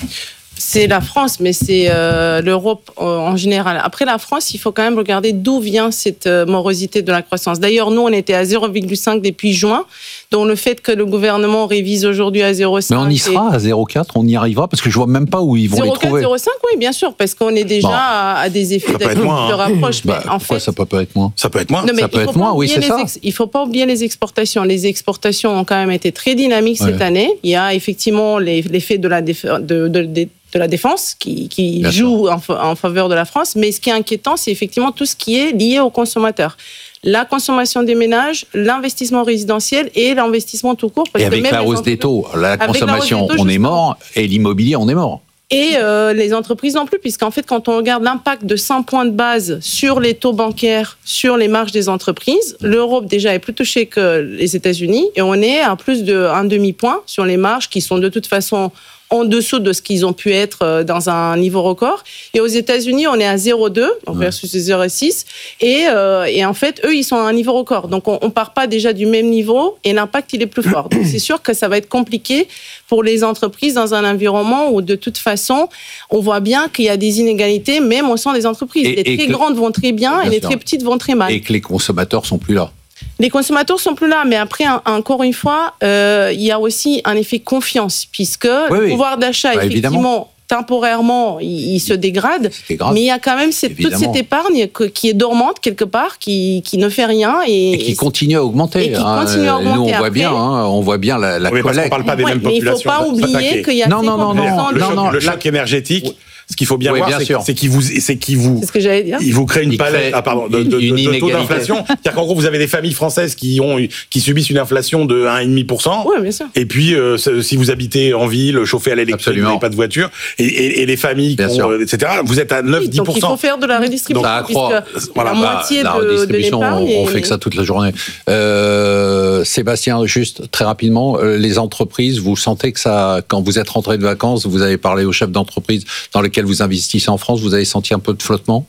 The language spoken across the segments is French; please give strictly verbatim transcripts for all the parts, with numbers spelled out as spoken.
C'est la France, mais c'est euh, l'Europe euh, en général. Après la France, il faut quand même regarder d'où vient cette euh, morosité de la croissance. D'ailleurs, nous, on était à zéro virgule cinq depuis juin. Donc le fait que le gouvernement révise aujourd'hui à zéro virgule cinq... Mais on y sera à zéro virgule quatre, on y arrivera, parce que je vois même pas où ils vont les trouver. zéro virgule quatre, zéro virgule cinq, oui, bien sûr, parce qu'on est déjà bon. à, à des effets de, moins, de hein. rapproche. Bah, mais en pourquoi fait, ça peut pas être moins? Ça peut être moins. Non, mais ça peut être moins, oui, c'est ça. Ex- il ne faut pas oublier les exportations. Les exportations ont quand même été très dynamiques ouais. cette année. Il y a effectivement les, l'effet de la, déf- de, de, de, de la défense qui, qui joue en, en faveur de la France. Mais ce qui est inquiétant, c'est effectivement tout ce qui est lié aux consommateurs. La consommation des ménages, l'investissement résidentiel et l'investissement tout court. Parce et avec que même la hausse des taux, la consommation, on est mort, et l'immobilier, on est mort. Et euh, les entreprises non plus, puisqu'en fait, quand on regarde l'impact de cent points de base sur les taux bancaires, sur les marges des entreprises, l'Europe déjà est plus touchée que les États-Unis, et on est à plus d'un demi-point sur les marges qui sont de toute façon en dessous de ce qu'ils ont pu être dans un niveau record. Et aux États-Unis, on est à zéro virgule deux donc versus zéro virgule six. Et, euh, et en fait, eux, ils sont à un niveau record. Donc, on ne part pas déjà du même niveau et l'impact, il est plus fort. Donc, c'est sûr que ça va être compliqué pour les entreprises dans un environnement où, de toute façon, on voit bien qu'il y a des inégalités, même au sein des entreprises. Et, les très que, grandes vont très bien, bien et les sûr. très petites vont très mal. Et que les consommateurs sont plus là. Les consommateurs sont plus là, mais après, encore une fois, euh, il y a aussi un effet confiance, puisque oui, le oui. pouvoir d'achat, bah, effectivement, évidemment. temporairement, il, il se dégrade, mais il y a quand même cette, toute cette épargne que, qui est dormante quelque part, qui, qui ne fait rien. Et, et qui et continue à augmenter. Et qui hein. continue à augmenter. Nous, on voit après. bien, hein, on voit bien la, la oui, collecte. On ne parle pas des ouais, mêmes mais populations. Il ne faut pas oublier qu'il y a non, non, non, non, le, non, choc, non, le choc énergétique... Oui. Ce qu'il faut bien oui, voir, bien c'est, sûr. c'est qu'il vous, c'est qu'il vous, c'est ce que j'allais dire. Il vous crée une il palette, ah pardon, de, de, de, de taux d'inflation. C'est-à-dire qu'en gros, vous avez des familles françaises qui ont, qui subissent une inflation de un virgule cinq pour cent. Oui, bien sûr. Et puis, euh, si vous habitez en ville, chauffé à l'électrique, vous n'avez pas de voiture, et, et, et les familles, qui ont, et cetera, vous êtes à neuf à dix pour cent. Donc, il faut faire de la redistribution. Ça accroît. Voilà, la moitié la, de, la redistribution, de l'épargne. On, on fait que ça toute la journée. Euh, Sébastien, juste très rapidement, les entreprises, vous sentez que ça, quand vous êtes rentré de vacances, vous avez parlé aux chefs d'entreprise dans lesquels vous investissez en France, vous avez senti un peu de flottement?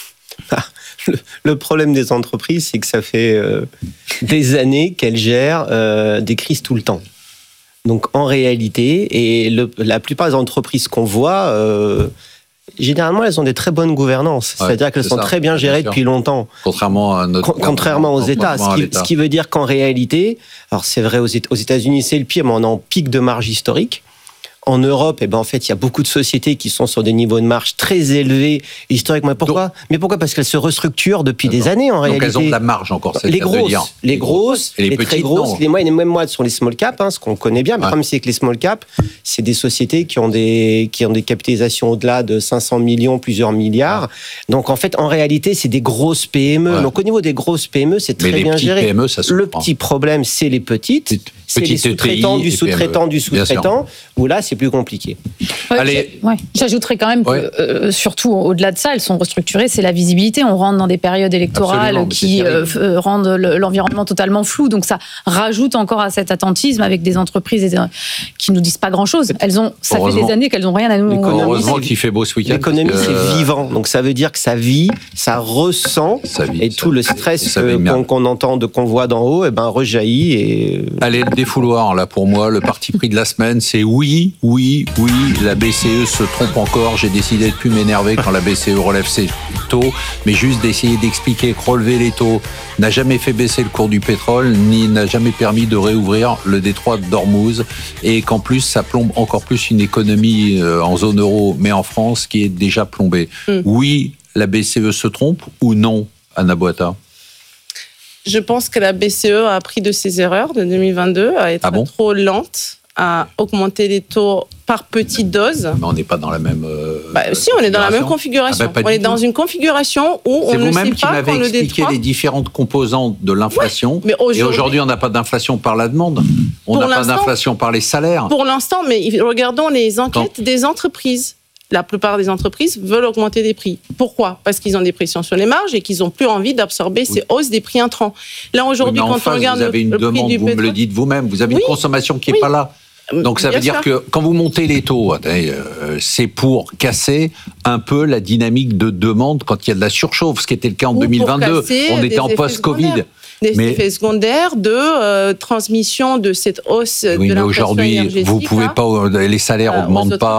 Le, le problème des entreprises, c'est que ça fait euh, des années qu'elles gèrent euh, des crises tout le temps. Donc en réalité, et le, la plupart des entreprises qu'on voit, euh, généralement, elles ont des très bonnes gouvernances. Ouais, c'est-à-dire qu'elles sont ça, très bien gérées depuis longtemps. Contrairement à notre contrairement aux États. Ce qui, ce qui veut dire qu'en réalité, alors c'est vrai aux États-Unis, c'est le pire, mais on est en pic de marge historique. En Europe, eh ben en fait, il y a beaucoup de sociétés qui sont sur des niveaux de marge très élevés historiquement. Pourquoi Donc, Mais pourquoi Parce qu'elles se restructurent depuis des années en Donc réalité. Donc elles ont de la marge encore. C'est les grosses, dire. les grosses, les, les petites, très grosses, non. les moyennes et même moi sont les small cap, hein, ce qu'on connaît bien. Mais ouais. le problème c'est que les small cap, c'est des sociétés qui ont des qui ont des capitalisations au-delà de cinq cents millions, plusieurs milliards. Ouais. Donc en fait, en réalité, c'est des grosses P M E. Ouais. Donc au niveau des grosses P M E, c'est très mais bien géré. P M E, ça se le petit problème, c'est les petites. Petite. C'est les sous-traitants du sous-traitant du sous-traitant, où là, c'est plus compliqué. Ouais, Allez. Ouais. J'ajouterais quand même que, ouais. euh, surtout au-delà de ça, elles sont restructurées, c'est la visibilité. On rentre dans des périodes électorales Absolument, qui euh, rendent l'environnement totalement flou, donc ça rajoute encore à cet attentisme avec des entreprises qui nous disent pas grand-chose. Elles ont, ça fait des années qu'elles n'ont rien à nous. Heureusement qu'il fait beau ce week-end. L'économie, euh... c'est vivant, donc ça veut dire que ça vit, ça ressent, ça vit, et ça tout vit, le stress qu'on, qu'on entend, de, qu'on voit d'en haut, et ben rejaillit. Et... Allez, le défouloir, là, pour moi, le parti pris de la semaine, c'est oui, oui, oui, la B C E se trompe encore. J'ai décidé de plus m'énerver quand la B C E relève ses taux, mais juste d'essayer d'expliquer que relever les taux n'a jamais fait baisser le cours du pétrole, ni n'a jamais permis de réouvrir le détroit d'Ormuz, et qu'en plus, ça plombe encore plus une économie en zone euro, mais en France, qui est déjà plombée. Mm. Oui, la B C E se trompe, ou non, Anna Boata? Je pense que la B C E a appris de ses erreurs de deux mille vingt-deux, à être ah bon trop lente, à augmenter les taux par petites doses. Mais on n'est pas dans la même euh, bah, si, on est dans la même configuration. Ah bah, on est dans une configuration où c'est on ne sait pas quand le détroit... C'est vous-même qui m'avez expliqué les différentes composantes de l'inflation. Ouais, mais aujourd'hui... Et aujourd'hui, on n'a pas d'inflation par la demande. On n'a pas d'inflation par les salaires. Pour l'instant, mais regardons les enquêtes quand... des entreprises. La plupart des entreprises veulent augmenter des prix. Pourquoi ? Parce qu'ils ont des pressions sur les marges et qu'ils n'ont plus envie d'absorber oui. ces hausses des prix intrants. Là, aujourd'hui, oui, quand on regarde vous avez une le demande, prix du vous pétrole, me le dites vous-même, vous avez oui. une consommation qui n'est oui. pas là. Donc ça Bien veut dire sûr. que quand vous montez les taux, c'est pour casser un peu la dynamique de demande quand il y a de la surchauffe, ce qui était le cas en Ou deux mille vingt-deux. On était en post-Covid. Des mais... effets secondaires de euh, transmission de cette hausse oui, de l'inflation énergétique. Oui, mais aujourd'hui, vous pouvez pas, les salaires n'augmentent pas.